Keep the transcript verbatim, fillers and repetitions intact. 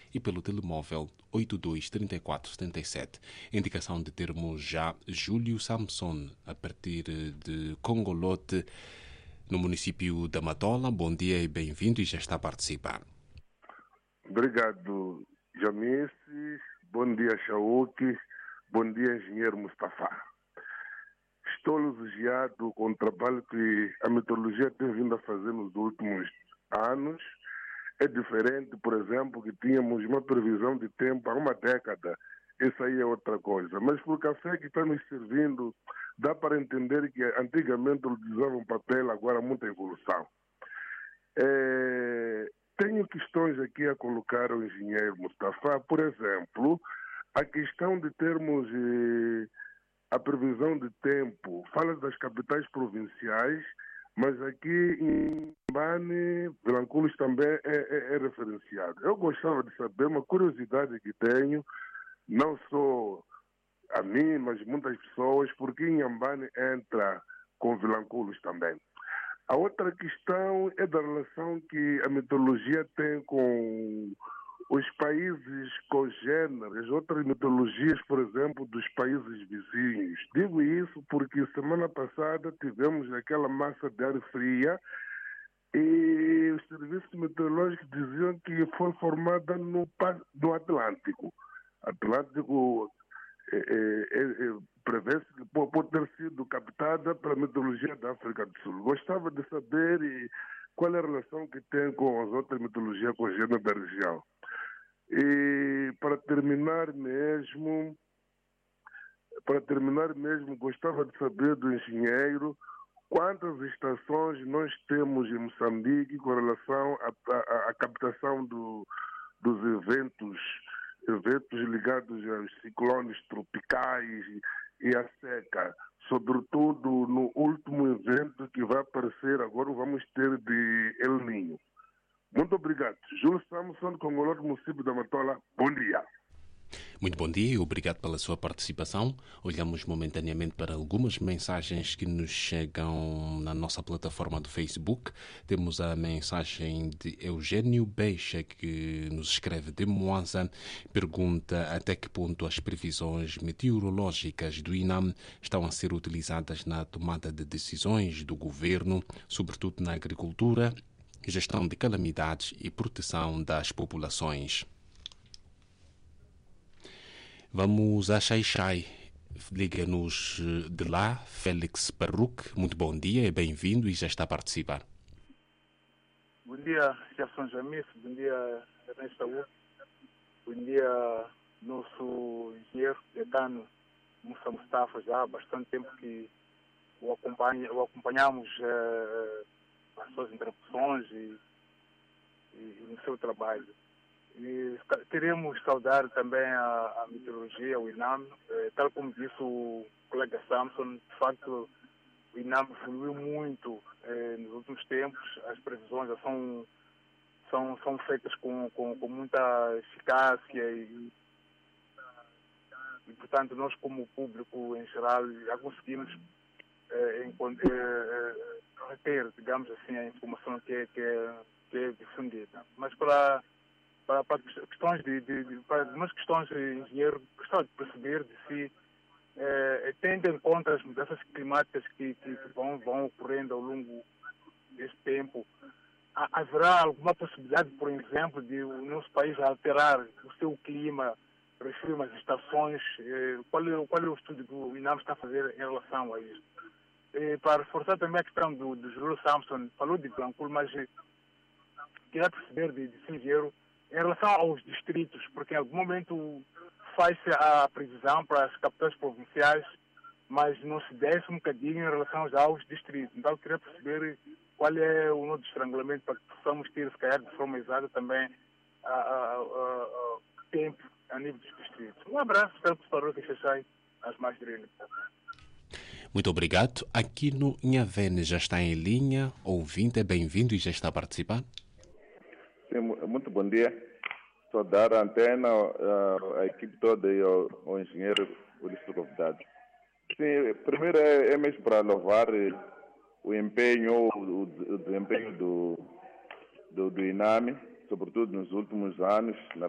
e pelo telemóvel oito dois três quatro sete sete. Indicação de termos já Júlio Samson, a partir de Congolote, no município da Matola. Bom dia e bem-vindo, e já está a participar. Obrigado, Jamice. Bom dia, Chauque. Bom dia, engenheiro Mustafa. Estou lisonjeado com o trabalho que a meteorologia tem vindo a fazer nos últimos anos. É diferente, por exemplo, que tínhamos uma previsão de tempo há uma década. Isso aí é outra coisa. Mas por café que está nos servindo, dá para entender que antigamente utilizavam um papel, agora muita evolução. É... Tenho questões aqui a colocar ao engenheiro Mustafa. Por exemplo, a questão de termos eh, a previsão de tempo. Fala das capitais provinciais, mas aqui em Mbane, Vilanculos também é, é, é referenciado. Eu gostava de saber, uma curiosidade que tenho, não só a mim, mas muitas pessoas, porque em Mbane entra com Vilanculos também. A outra questão é da relação que a meteorologia tem com os países congêneres, outras meteorologias, por exemplo, dos países vizinhos. Digo isso porque semana passada tivemos aquela massa de ar fria e os serviços meteorológicos diziam que foi formada no, no Atlântico. Atlântico é, é, é, prevê-se que pode ter sido captada pela meteorologia da África do Sul. Gostava de saber e, qual é a relação que tem com as outras meteorologias congêneres da região. E para terminar mesmo, para terminar mesmo, gostava de saber do engenheiro quantas estações nós temos em Moçambique com relação à captação do, dos eventos, eventos ligados aos ciclones tropicais e à seca, sobretudo no último evento que vai aparecer agora, vamos ter de El Niño. Muito obrigado. Júlio Samson, Congolote, município da Matola. Bom dia. Muito bom dia e obrigado pela sua participação. Olhamos momentaneamente para algumas mensagens que nos chegam na nossa plataforma do Facebook. Temos a mensagem de Eugênio Beixa, que nos escreve de Moanza. Pergunta até que ponto as previsões meteorológicas do INAM estão a ser utilizadas na tomada de decisões do governo, sobretudo na agricultura, gestão de calamidades e proteção das populações. Vamos a Xai-Xai. Liga-nos de lá, Félix Parruc. Muito bom dia, é bem-vindo e já está a participar. Bom dia, Gerson Jamis. Bom dia, Ernesto Saúl. Bom dia, nosso engenheiro decano Musa Mustafa. Já há bastante tempo que o, acompanha, o acompanhamos eh, as suas interrupções e, e no seu trabalho. E queremos saudar também a, a meteorologia, o INAM, eh, tal como disse o colega Samson. De facto, o INAM evoluiu muito eh, nos últimos tempos. As previsões já são, são, são feitas com, com, com muita eficácia e, e, portanto, nós como público em geral já conseguimos eh, encontrar, eh, reter, digamos assim, a informação que é, que é, que é difundida. Mas para Para, para questões de, de, de para algumas questões de engenheiro, gostava de perceber de se, eh, tendo em conta as mudanças climáticas que, que, que vão, vão ocorrendo ao longo deste tempo, há, haverá alguma possibilidade, por exemplo, de o nosso país alterar o seu clima, refiro às estações? Eh, qual, é, qual é o estudo que o INAM está a fazer em relação a isso? Eh, para reforçar também a questão do, do Júlio Samson, falou de Vilanculos, mas eh, queria perceber de, de engenheiro em relação aos distritos, porque em algum momento faz-se a previsão para as capitais provinciais, mas não se desce um bocadinho em relação já aos distritos. Então eu queria perceber qual é o nosso estrangulamento para que possamos ter, se calhar, de forma exata também o tempo a nível dos distritos. Um abraço, espero que o que Xaxai, as mais direitas. Muito obrigado. Aqui no Inhavene já está em linha, ouvinte, é bem-vindo e já está a participar. Sim, muito bom dia. Saudar a antena, a, a equipe toda e ao, ao engenheiro por isso convidado. Sim, primeiro é, é mesmo para louvar o empenho, o, o desempenho do, do, do INAM, sobretudo nos últimos anos, na